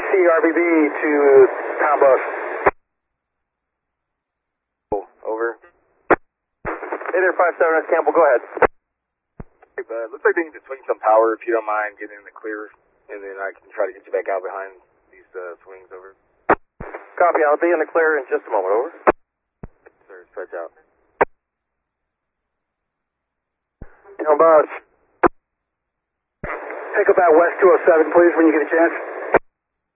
CRBB to Tom Bus. Over. Hey there, 57, that's Campbell, go ahead. Looks like they need to swing some power if you don't mind getting in the clear, and then I can try to get you back out behind these swings. Over. Copy, I'll be in the clear in just a moment, over. Sir, stretch out. Tom Bus. Pick up at West 207, please, when you get a chance.